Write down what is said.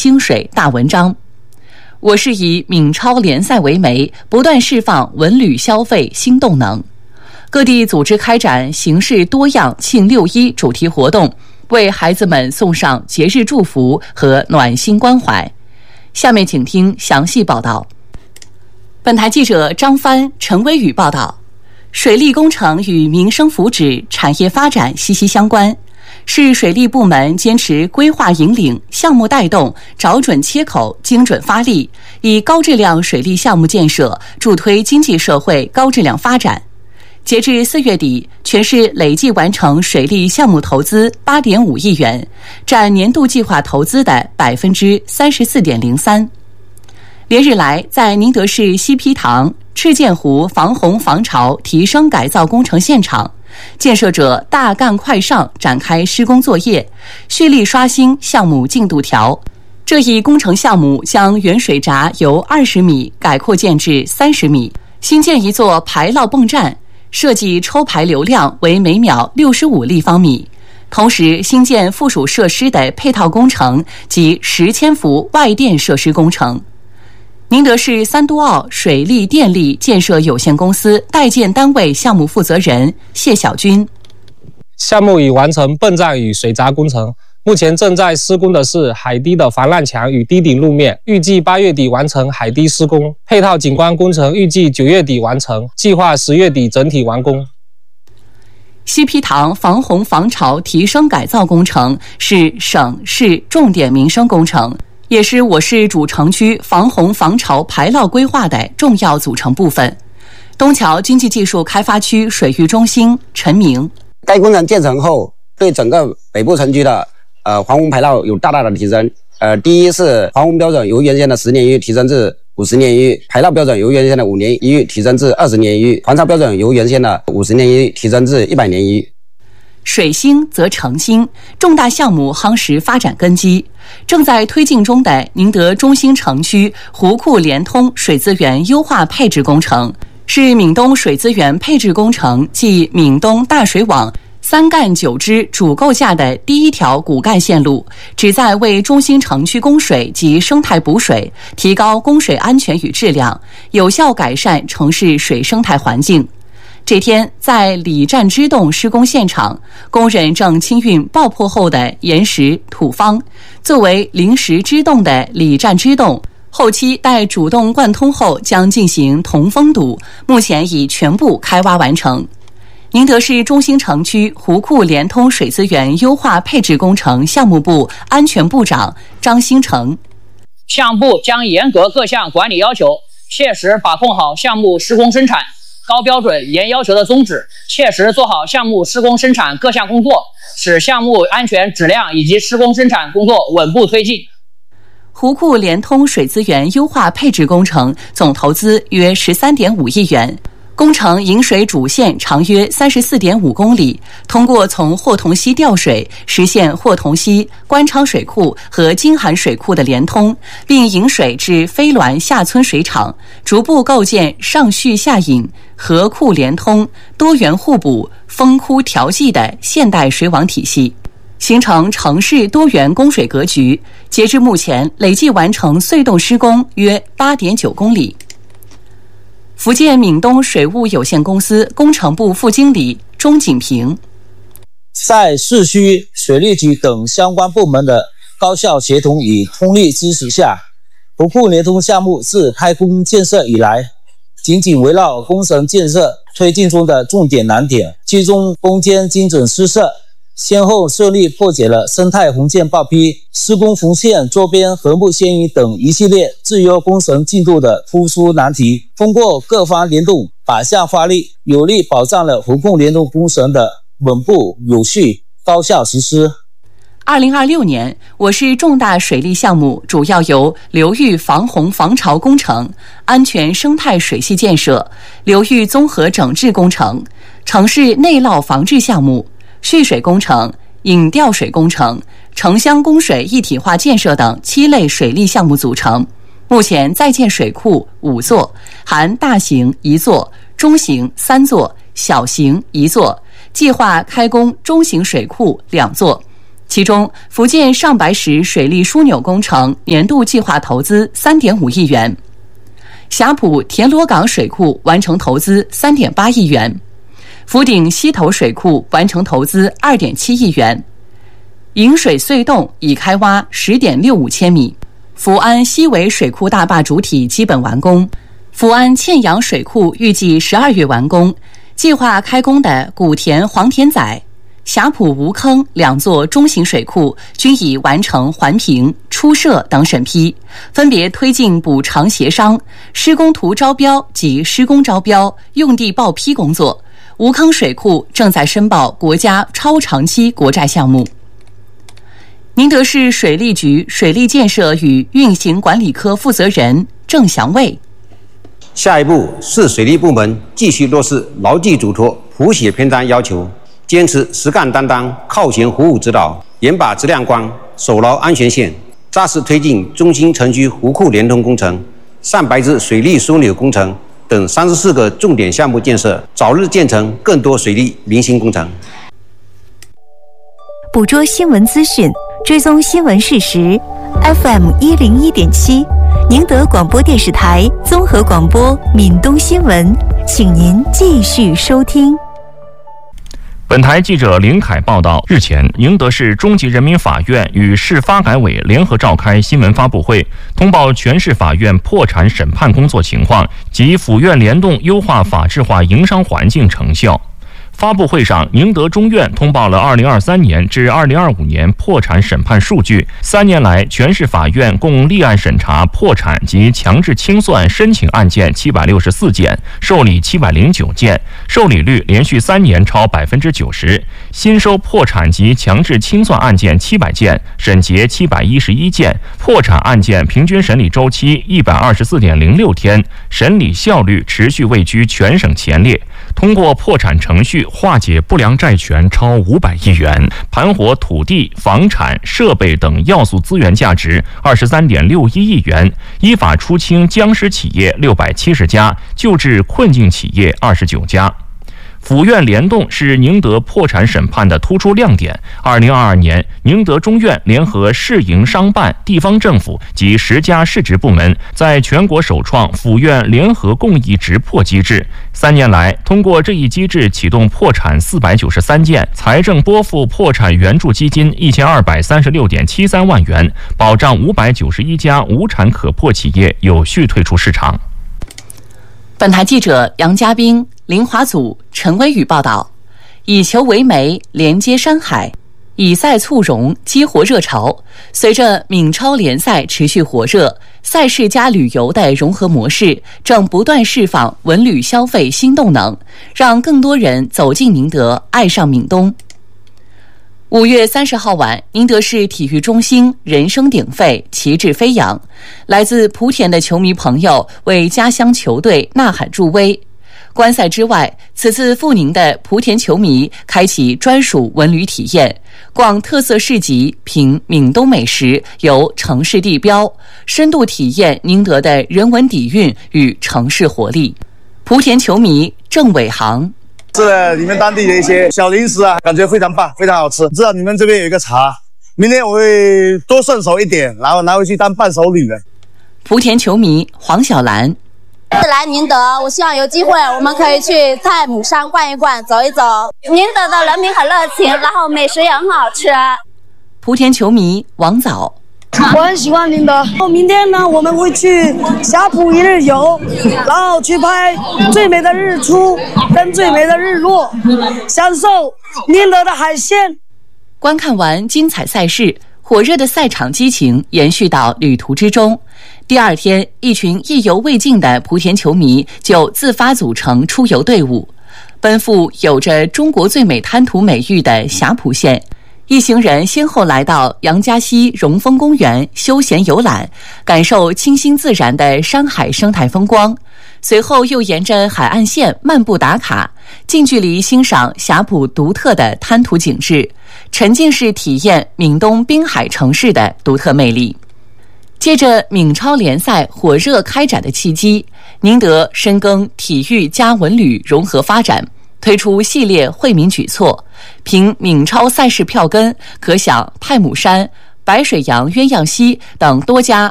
清水大文章。我是以闽超联赛为媒，不断释放文旅消费新动能。各地组织开展形式多样庆6·1主题活动，为孩子们送上节日祝福和暖心关怀。下面请听详细报道。本台记者张帆、陈威宇报道。水利工程与民生福祉、产业发展息息相关，市水利部门坚持规划引领、项目带动、找准切口、精准发力，以高质量水利项目建设助推经济社会高质量发展。截至4月底，全市累计完成水利项目投资8.5亿元，占年度计划投资的34.03%。连日来，在宁德市西陂塘赤涧湖防洪防潮提升改造工程现场，建设者大干快上展开施工作业，蓄力刷新项目进度条。这一工程项目将原水闸由20米改扩建至30米，新建一座排涝泵站，设计抽排流量为每秒65立方米。同时，新建附属设施的配套工程及10千伏外电设施工程。宁德市三都澳水利电力建设有限公司代建单位项目负责人谢小军： 项目已完成泵站与水闸工程，目前正在施工的是海堤的防烂墙与堤顶路面，预计8月底完成海堤施工。配套景观工程预计9月底完成，计划10月底整体完工。 西陂塘防洪防潮提升改造工程是省市重点民生工程，也是我市主城区防洪防潮排涝规划的重要组成部分。东桥经济技术开发区水域中心陈明： 该工程建成后，对整个北部城区的防洪排涝有大大的提升。第一是防洪标准由原先的10年一遇提升至50年一遇，排涝标准由原先的5年一遇提升至20年一遇，防潮标准由原先的50年一遇提升至100年一遇。 水兴则成兴，重大项目夯实发展根基。正在推进中的宁德中心城区湖库联通水资源优化配置工程，是闽东水资源配置工程暨闽东大水网3干9支主构架的第一条骨干线路，旨在为中心城区供水及生态补水，提高供水安全与质量，有效改善城市水生态环境。这天，在李站支洞施工现场，工人正清运爆破后的岩石土方，作为临时支洞的李站支洞，后期待主洞贯通后将进行铜封堵，目前已全部开挖完成。宁德市中心城区湖库联通水资源优化配置工程项目部安全部长张新成： 项目部将严格各项管理要求，切实把控好项目施工生产高标准严要求的宗旨，切实做好项目施工生产各项工作，使项目安全质量以及施工生产工作稳步推进。 湖库联通水资源优化配置工程总投资约13.5亿元，工程引水主线长约34.5公里，通过从霍同溪调水，实现霍同溪、官昌水库和金涵水库的连通，并引水至飞峦下村水厂，逐步构建上蓄下引、河库连通、多元互补、封枯调剂的现代水网体系，形成城市多元供水格局。截至目前，累计完成隧洞施工约8.9公里。福建闽东水务有限公司工程部副经理钟景平： 在市区水利局等相关部门的高效协同与通力支持下，湖库联通项目自开工建设以来，紧紧围绕工程建设推进中的重点难点，集中攻坚精准施设，先后顺利破解了生态红线报批、施工红线周边和睦先引等一系列制约工程进度的突出难题。通过各方联动，反向发力，有力保障了湖库联通工程的稳步有序、高效实施。 2026年，我市重大水利项目主要由流域防洪防潮工程、安全生态水系建设、流域综合整治工程、城市内涝防治项目、蓄水工程、引调水工程、城乡供水一体化建设等7类水利项目组成。目前在建水库5座，含大型1座、中型3座、小型1座，计划开工中型水库2座。 其中，福建上白石水利枢纽工程年度计划投资3.5亿元，霞浦田螺港水库完成投资3.8亿元，福鼎西头水库完成投资2.7亿元，引水隧洞已开挖10.65千米，福安西围水库大坝主体基本完工，福安倩阳水库预计12月完工，计划开工的古田黄田仔、霞浦吴坑2座中型水库均已完成环评、初设等审批，分别推进补偿协商、施工图招标及施工招标、用地报批工作。吴坑水库正在申报国家超长期国债项目。宁德市水利局水利建设与运行管理科负责人郑祥卫。 下一步，市水利部门继续落实牢记嘱托、谱写篇章要求，坚持实干担当、靠前服务指导，严把质量关、守牢安全线，扎实推进中心城区湖库联通工程、上白石水利枢纽工程等34个重点项目建设，早日建成更多水利民生工程。 捕捉新闻资讯，追踪新闻事实。FM 101.7，宁德广播电视台综合广播闽东新闻，请您继续收听。 本台记者林凯报道，日前，宁德市中级人民法院与市发改委联合召开新闻发布会，通报全市法院破产审判工作情况及府院联动优化法治化营商环境成效。发布会上，宁德中院通报了2023年至2025年破产审判数据。3年来，全市法院共立案审查破产及强制清算申请案件764件，受理709件，受理率连续3年超90%。新收破产及强制清算案件700件，审结711件，破产案件平均审理周期124.06天，审理效率持续位居全省前列。通过破产程序化解不良债权超500亿元，盘活土地、房产、设备等要素资源价值23.61亿元，依法出清僵尸企业670家，救治困境企业29家。府院联动是宁德破产审判的突出亮点。2022年，宁德中院联合市营商办、地方政府及10家市直部门，在全国首创府院联合共议直破机制。3年来，通过这一机制启动破产493件，财政拨付破产援助基金1236.73万元，保障591家无产可破企业有序退出市场。 本台记者杨嘉宾、林华祖、陈威宇报道：以球为媒，连接山海，以赛促融，激活热潮。随着闽超联赛持续火热，赛事加旅游的融合模式正不断释放文旅消费新动能，让更多人走进宁德，爱上闽东。5月30号晚，宁德市体育中心人声鼎沸，旗帜飞扬，来自莆田的球迷朋友为家乡球队呐喊助威。观赛之外，此次赴宁的莆田球迷开启专属文旅体验，逛特色市集，品闽东美食，游城市地标，深度体验宁德的人文底蕴与城市活力。莆田球迷郑伟航： 是你们当地的一些小零食啊，感觉非常棒，非常好吃。知道你们这边有一个茶，明天我会多顺手一点，然后拿回去当伴手礼的。 莆田球迷黄小兰： 来宁德，我希望有机会我们可以去在母山逛一逛，走一走。宁德的人民很热情，然后美食也很好吃。 莆田球迷王早： 我很喜欢宁德。明天呢，我们会去霞浦一日游，然后去拍最美的日出跟最美的日落，享受宁德的海鲜。 观看完精彩赛事，火热的赛场激情延续到旅途之中。第二天，一群意犹未尽的莆田球迷就自发组成出游队伍，奔赴有着中国最美滩涂美誉的霞浦县。一行人先后来到杨家溪荣丰公园休闲游览，感受清新自然的山海生态风光，随后又沿着海岸线漫步打卡，近距离欣赏霞浦独特的滩涂景致，沉浸式体验闽东滨海城市的独特魅力。借着闽超联赛火热开展的契机，宁德深耕体育加文旅融合发展，推出系列惠民举措， 凭闽超赛事票根，可享太姥山、白水洋鸳鸯溪等多家